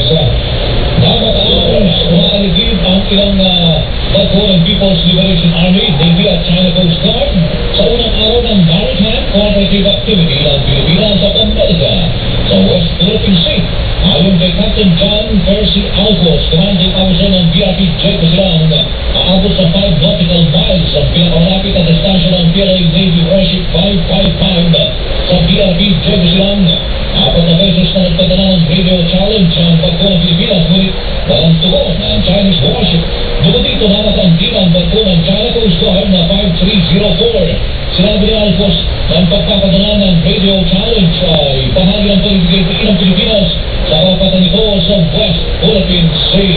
Desa. Namataas, umaaligid ang ilang bago ng People's Liberation Army, Navy at China Coast Guard sa unang araw ng maritime cooperative activity ng Pilipinas at Amerika sa West Philippine Sea. Ayon kay Captain John Percy Alcos, Commanding Officer ng BRP Jacob Silang, aabot sa 5 nautical miles ang pinakamalapit na distansya ng PLA Navy Warship 555 sa BRP Jacob Silang. 4 na beses na nagpadala ng radio challenge ang barko ng Pilipinas, ngunit walang tugon ng Chinese warship. Bukod dito, namatang din ang barko ng China Coast Guard na 5304. Sinabi ni Alcos na ang pagpapadala ng radio challenge ay bahagi ng pagbigay ng Pilipinas sa karapatan nito sa West Philippine Sea.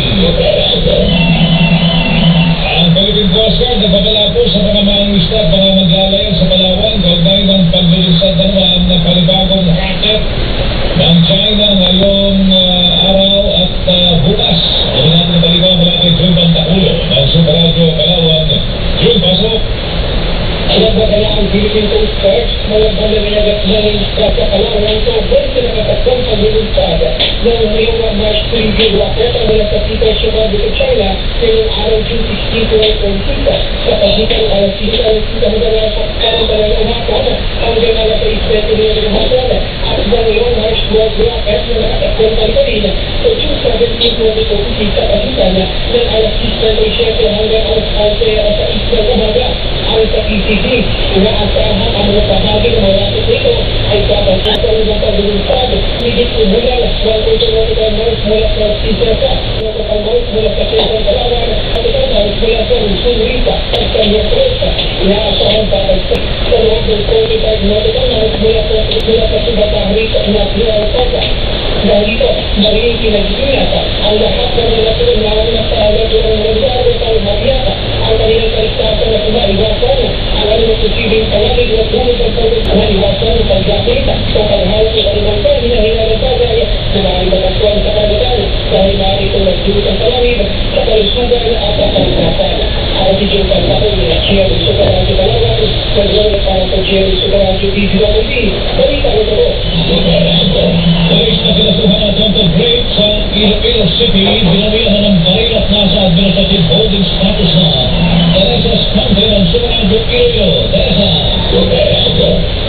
Ang Philippine Coast Guard nagpapala po sa mga mangingisda at mga maglalayag sa Palawan kaugnay ng pagbilisad naman ng panibagong racket ng China ngayong araw at bukas. Ano natin ang balikan mula kay June Bantaculo ng Super Radio Palawan. June, pasok! Nagpadala ang Philippine Coast Guard mga bandang ng Strata Palawan sa bwerte na katakong paglulunsad ng ngayong March 3 rocket ang mula sa Peter Shimado sa China ngayong araw June 16 to 1.6 sa pagitan ng alas 6 hanggang sa karantalan ng hapon hanggang alas 6 ng hapon at ngayong March 12 rocket na nakatakong paglulunsad sa June 17 to 1.6 sa pagitan ng alas 6 hanggang alas 11 sa isla ng umaga. Ayon sa PCC, inaasahan ang mga bahagi ng mga rocket nito ay kapag-kapag ng paglulunsad. Higit umulan 1.1 miles mula sa Sisasa, 1 miles mula sa Quezon Palawan, at 1 miles mula sa Luzon, Rita, at Caña Cresta. Inaasahan babagsak sa loob ng 45 nautical miles mula sa Subatang Rita na Pinalpasa. Dahil ito, magiging pinag-iingat ang lahat ng mga tunawan na sa alat ng lugar upang mabiyaka ang kanilang kaligtasan na kumaiwasan ang anumang posibleng pangalig na tulad ng pag-iwasan ng pag-yakita o pag-hawak ng anumang panghinahingala bagay na maaaring magkaktuan sa karagatan dahil maaari itong nagdulot ang pangalig sa kalusugan at kapalitrasan. Ako si Joe Pagkakon ng Jerry Superradyo Palawan, nag-ulit para sa Jerry Superradyo DZWD, balita ko ito. Polis na kinasuhan ang Tonto Break sa Iloilo City, binamihan ng baril at nasa administrative holding status na. Teresa's Mountain ang Superradyo Iloilo. Teresa, Superradyo.